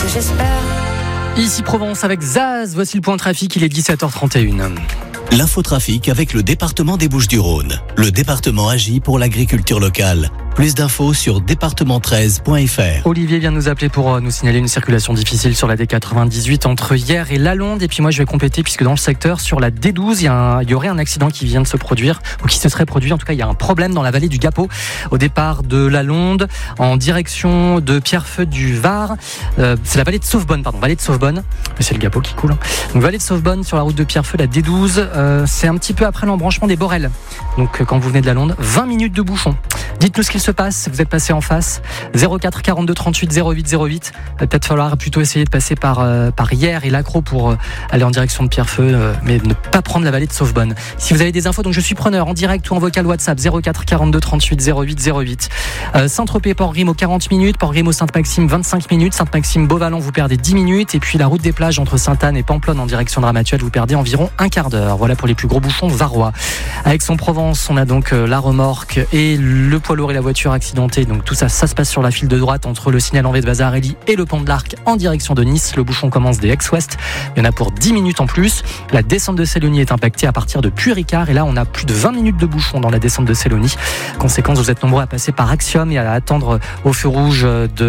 que j'espère. Ici Provence avec Zaz, voici le point trafic, il est 17h31. L'infotrafic avec le département des Bouches-du-Rhône. Le département agit pour l'agriculture locale. Plus d'infos sur département13.fr. Olivier vient de nous appeler pour nous signaler une circulation difficile sur la D98 entre hier et Lalonde. Et puis moi je vais compléter puisque dans le secteur sur la D12 il y aurait un accident qui vient de se produire ou qui se serait produit. En tout cas il y a un problème dans la vallée du Gapot au départ de Lalonde en direction de Pierrefeu du Var. C'est la vallée de Sauvebonne, vallée de Sauvebonne. C'est le Gapot qui coule. Donc vallée de Sauvebonne sur la route de Pierrefeu, la D12. C'est un petit peu après l'embranchement des Borelles. Donc quand vous venez de Lalonde, 20 minutes de bouchon. Dites-nous ce qu'il se passe, vous êtes passé en face. 04 42 38 08 08. Peut-être falloir plutôt essayer de passer par Hier et l'Accro pour aller en direction de Pierrefeu, mais ne pas prendre la vallée de Sauvebonne. Si vous avez des infos, donc je suis preneur en direct ou en vocal WhatsApp 04 42 38 08 08. Saint-Tropez, Port-Grimaud 40 minutes, Port-Grimaud Sainte-Maxime 25 minutes, Sainte-Maxime Beauvalon vous perdez 10 minutes et puis la route des plages entre Sainte-Anne et Pamplonne en direction de Ramatuelle vous perdez environ un quart d'heure. Voilà pour les plus gros bouchons varois. Avec Aix-en-Provence, on a donc la remorque et le poids lourd et la voiture accidentée. Donc tout ça se passe sur la file de droite entre le signal Envé de Vasarely et le pont de l'Arc en direction de Nice. Le bouchon commence des Aix-Ouest. Il y en a pour 10 minutes en plus. La descente de Sélonie est impactée à partir de Puy-Ricard et là on a plus de 20 minutes de bouchon dans la descente de Sélonie. Conséquence, vous êtes nombreux à passer par Axiom et à attendre au feu rouge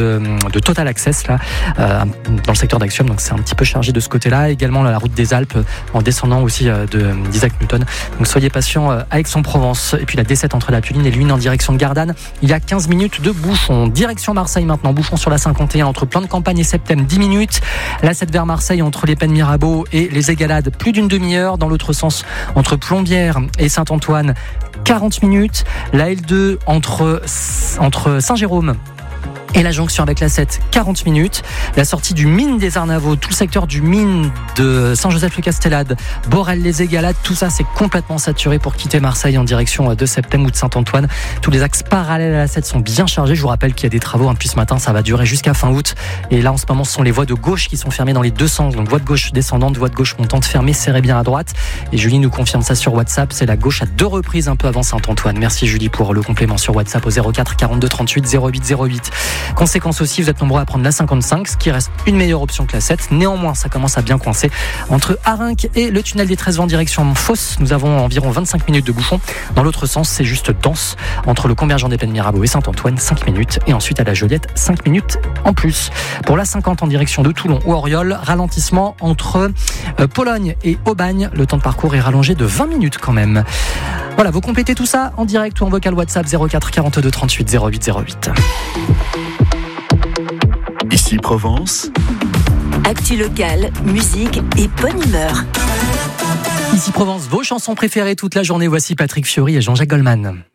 de Total Access là, dans le secteur d'Axiom. Donc c'est un petit peu chargé de ce côté-là. Également la route des Alpes en descendant aussi d'Isaac Newton. Donc soyez patients à Aix-en-Provence. Et puis la D7 entre la Puline et Luynes en direction de Gardanne. Il y a 15 minutes de bouchon. Direction Marseille maintenant. Bouchon sur la 51 entre Plan de Campagne et Septem, 10 minutes. La 7 vers Marseille entre les Pennes Mirabeau et les Égalades, plus d'une demi-heure. Dans l'autre sens, entre Plombières et Saint-Antoine, 40 minutes. La L2 entre Saint-Jérôme et la jonction avec la 7, 40 minutes. La sortie du mine des Arnavaux, tout le secteur du mine de Saint-Joseph-le-Castellade, Borel-les-Égalades, tout ça c'est complètement saturé pour quitter Marseille en direction de Septem ou de Saint-Antoine. Tous les axes parallèles à la 7 sont bien chargés. Je vous rappelle qu'il y a des travaux depuis ce matin, ça va durer jusqu'à fin août. Et là en ce moment ce sont les voies de gauche qui sont fermées dans les deux sens. Donc voie de gauche descendante, voie de gauche montante fermée, serrez bien à droite. Et Julie nous confirme ça sur WhatsApp, c'est la gauche à 2 reprises un peu avant Saint-Antoine. Merci Julie pour le complément sur WhatsApp au 04 42 38 08 08. Conséquence aussi, vous êtes nombreux à prendre la 55, ce qui reste une meilleure option que la 7. Néanmoins, ça commence à bien coincer. Entre Arinque et le tunnel des 13 vents direction Fosse, nous avons environ 25 minutes de bouchon. Dans l'autre sens, c'est juste dense. Entre le convergent des Pennes Mirabeau et Saint-Antoine, 5 minutes. Et ensuite à la Joliette, 5 minutes en plus. Pour la 50 en direction de Toulon ou Auriol, ralentissement entre Pologne et Aubagne. Le temps de parcours est rallongé de 20 minutes quand même. Voilà, vous complétez tout ça en direct ou en vocal WhatsApp 04 42 38 08 08. Ici Provence. Actu locale, musique et bonne humeur. Ici Provence, vos chansons préférées toute la journée. Voici Patrick Fiori et Jean-Jacques Goldman.